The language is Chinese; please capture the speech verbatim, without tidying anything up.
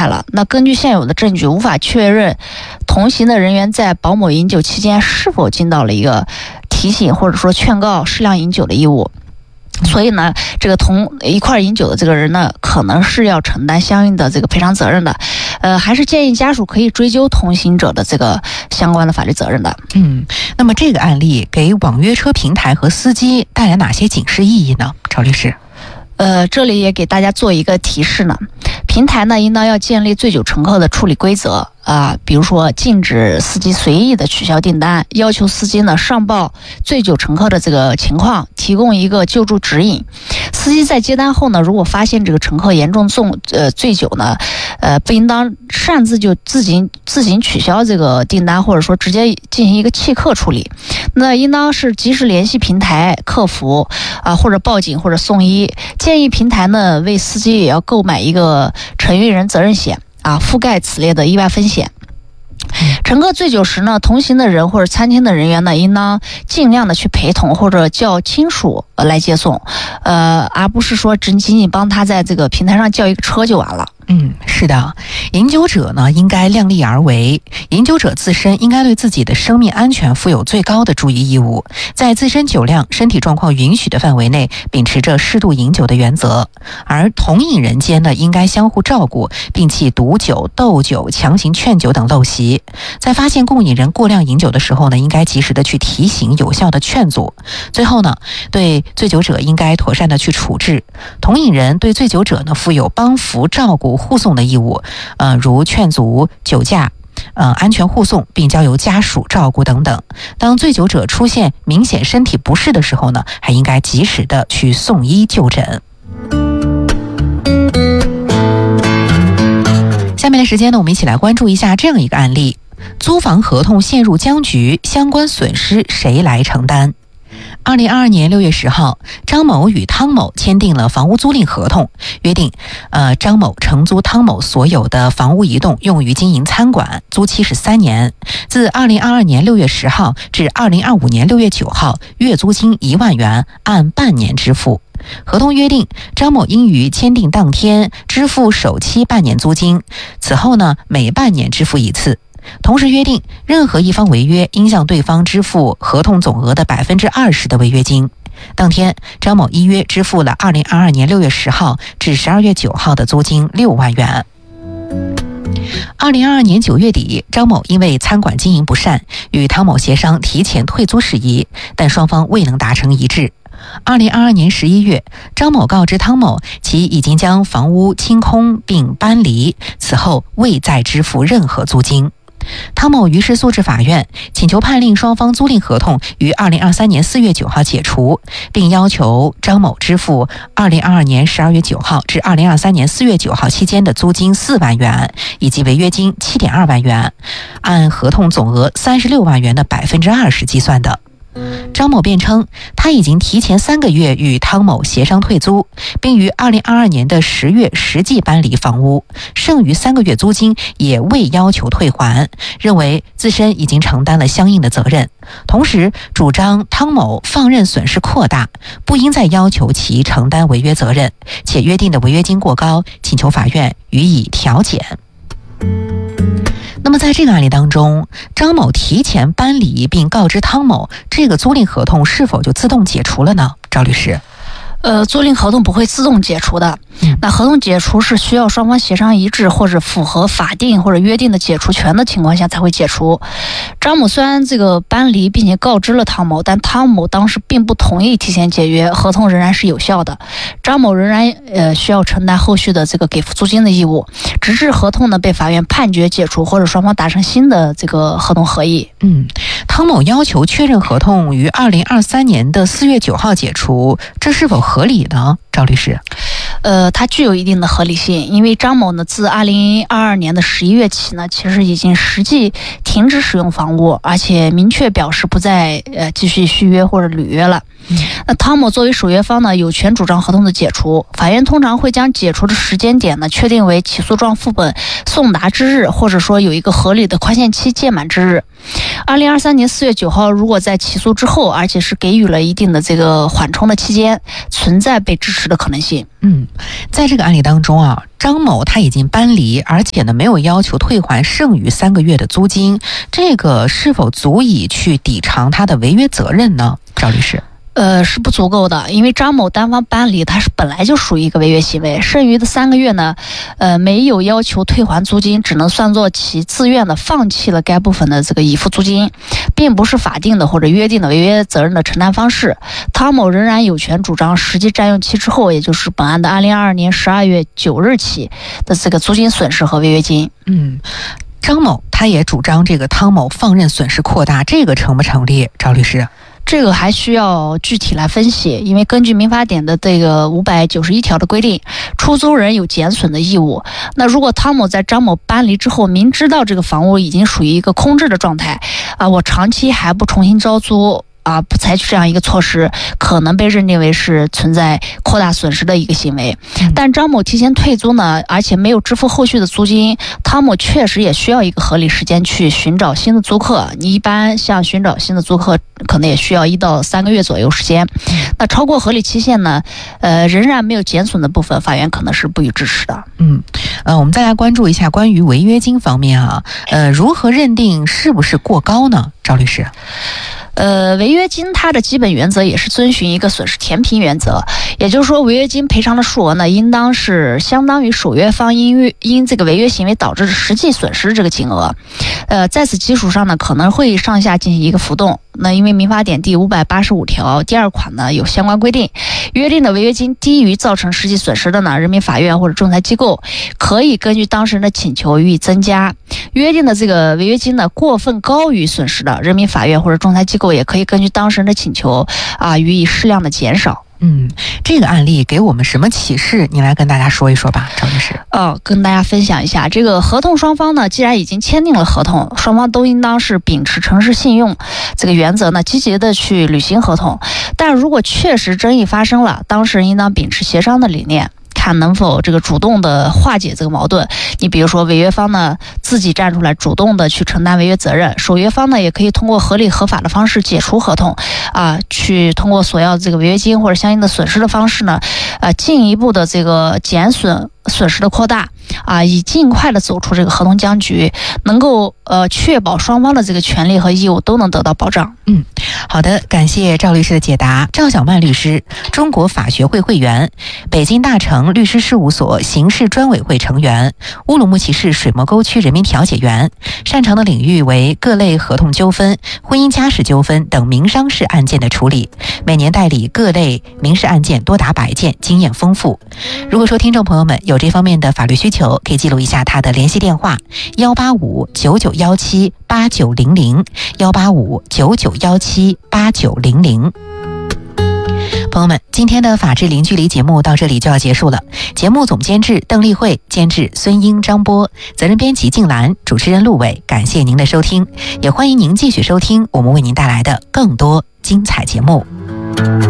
态了。那根据现有的证据，无法确认同行的人员在保某饮酒期间是否尽到了一个提醒或者说劝告适量饮酒的义务。所以呢，这个同一块饮酒的这个人呢，可能是要承担相应的这个赔偿责任的。呃，还是建议家属可以追究同行者的这个相关的法律责任的。 嗯，那么这个案例给网约车平台和司机带来哪些警示意义呢？赵律师。 呃，这里也给大家做一个提示呢，平台呢应当要建立醉酒乘客的处理规则啊、呃，比如说禁止司机随意的取消订单，要求司机呢上报醉酒乘客的这个情况，提供一个救助指引。司机在接单后呢，如果发现这个乘客严重重呃醉酒呢，呃不应当擅自就自行自行取消这个订单，或者说直接进行一个弃客处理。那应当是及时联系平台客服啊、呃，或者报警或者送医。建议平台呢为司机也要购买一个承运人责任险啊，覆盖此类的意外风险。乘客醉酒时呢，同行的人或者餐厅的人员呢，应当尽量的去陪同或者叫亲属来接送，呃，而不是说只仅仅帮他在这个平台上叫一个车就完了。 嗯，是的，饮酒者呢应该量力而为，饮酒者自身应该对自己的生命安全负有最高的注意义务，在自身酒量、身体状况允许的范围内，秉持着适度饮酒的原则。而同饮人间呢，应该相互照顾，摒弃毒酒、斗酒、强行劝酒等陋习。在发现共饮人过量饮酒的时候呢，应该及时的去提醒，有效的劝阻。最后呢，对醉酒者应该妥善的去处置。同饮人对醉酒者呢负有帮扶、照顾、护送的义务，呃，如劝阻、酒驾、呃，安全护送，并交由家属照顾等等。当醉酒者出现明显身体不适的时候呢，还应该及时的去送医就诊。下面的时间呢，我们一起来关注一下这样一个案例：租房合同陷入僵局，相关损失谁来承担？二零二二年六月十号，张某与汤某签订了房屋租赁合同，约定，呃，张某承租汤某所有的房屋一栋，用于经营餐馆，租期是三年，自二零二二年六月十号至二零二五年六月九号，月租金一万元，按半年支付。合同约定，张某应于签订当天支付首期半年租金，此后呢，每半年支付一次。同时约定，任何一方违约，应向对方支付合同总额的百分之二十的违约金。当天，张某依约支付了二零二二年六月十号至十二月九号的租金六万元。二零二二年九月底，张某因为餐馆经营不善，与汤某协商提前退租事宜，但双方未能达成一致。二零二二年十一月，张某告知汤某，其已经将房屋清空并搬离，此后未再支付任何租金。汤某于是诉至法院，请求判令双方租赁合同于二零二三年四月九号解除，并要求张某支付二零二二年十二月九号至二零二三年四月九号期间的租金四万元，以及违约金七点二万元，按合同总额三十六万元的百分之二十计算的。张某辩称，他已经提前三个月与汤某协商退租，并于二零二二年的十月实际搬离房屋，剩余三个月租金也未要求退还，认为自身已经承担了相应的责任。同时主张汤某放任损失扩大，不应再要求其承担违约责任，且约定的违约金过高，请求法院予以调减。那么在这个案例当中，张某提前搬离并告知汤某，这个租赁合同是否就自动解除了呢？赵律师。 呃，租赁合同不会自动解除的。那合同解除是需要双方协商一致或者符合法定或者约定的解除权的情况下才会解除。张某虽然这个搬离并且告知了汤某，但汤某当时并不同意提前解约，合同仍然是有效的。张某仍然呃需要承担后续的这个给付租金的义务，直至合同呢被法院判决解除或者双方达成新的这个合同合议。 嗯，汤某要求确认合同于二零二三年的四月九号解除，这是否合理呢？赵律师。 呃，它具有一定的合理性，因为张某呢，自二零二二年的十一月起呢，其实已经实际停止使用房屋，而且明确表示不再呃继续续约或者履约了。嗯、那汤某作为守约方呢，有权主张合同的解除。法院通常会将解除的时间点呢，确定为起诉状副本送达之日，或者说有一个合理的宽限期届满之日。二零二三年四月九号，如果在起诉之后，而且是给予了一定的这个缓冲的期间，存在被支持的可能性。 嗯。 嗯，在这个案例当中啊，张某他已经搬离，而且呢没有要求退还剩余三个月的租金，这个是否足以去抵偿他的违约责任呢？赵律师。 呃，是不足够的，因为张某单方搬离，他是本来就属于一个违约行为。剩余的三个月呢，呃，没有要求退还租金，只能算作其自愿的放弃了该部分的这个已付租金，并不是法定的或者约定的违约责任的承担方式。汤某仍然有权主张实际占用期之后，也就是本案的二零二二年十二月九日起的这个租金损失和违约金。 嗯。张某他也主张这个汤某放任损失扩大，这个成不成立？赵律师。 这个还需要具体来分析，因为根据民法典的这个五百九十一条的规定，出租人有减损的义务。那如果汤某在张某搬离之后，明知道这个房屋已经属于一个空置的状态，啊，我长期还不重新招租，啊，不采取这样一个措施，可能被认定为是存在扩大损失的一个行为。但张某提前退租呢，而且没有支付后续的租金，汤某确实也需要一个合理时间去寻找新的租客。你一般像寻找新的租客，可能也需要一到三个月左右时间。那超过合理期限呢，呃，仍然没有减损的部分，法院可能是不予支持的。 嗯，呃，我们再来关注一下关于违约金方面啊，呃，如何认定是不是过高呢？赵律师。 呃，违约金它的基本原则也是遵循一个损失填平原则，也就是说，违约金赔偿的数额呢，应当是相当于守约方因因这个违约行为导致的实际损失这个金额。呃，在此基础上呢，可能会上下进行一个浮动。那因为民法典第五百八十五条第二款呢有相关规定，约定的违约金低于造成实际损失的呢，人民法院或者仲裁机构可以根据当事人的请求予以增加；约定的这个违约金呢过分高于损失的，人民法院或者仲裁机构也可以根据当事人的请求啊予以适量的减少。 嗯，这个案例给我们什么启示？你来跟大家说一说吧，赵律师。 哦，跟大家分享一下，这个合同双方呢，既然已经签订了合同，双方都应当是秉持诚实信用这个原则呢，积极的去履行合同。但如果确实争议发生了，当事人应当秉持协商的理念，看能否这个主动的化解这个矛盾。你比如说违约方呢自己站出来主动的去承担违约责任，守约方呢也可以通过合理合法的方式解除合同啊，去通过索要这个违约金或者相应的损失的方式呢，呃进一步的这个减损损失的扩大啊，以尽快的走出这个合同僵局，能够呃确保双方的这个权利和义务都能得到保障。 嗯，好的，感谢赵律师的解答。赵小曼律师，中国法学会会员，北京大成律师事务所刑事专委会成员，乌鲁木齐市水磨沟区人民调解员，擅长的领域为各类合同纠纷、婚姻家事纠纷等民商事案件的处理，每年代理各类民事案件多达百件，经验丰富。如果说听众朋友们有这方面的法律需求，可以记录一下他的联系电话：幺八五九九幺七八九零零，幺八五九九幺七八九零零。朋友们，今天的法治零距离节目到这里就要结束了。节目总监制邓丽慧，监制孙英、张波，责任编辑静兰，主持人陆伟。感谢您的收听，也欢迎您继续收听我们为您带来的更多精彩节目。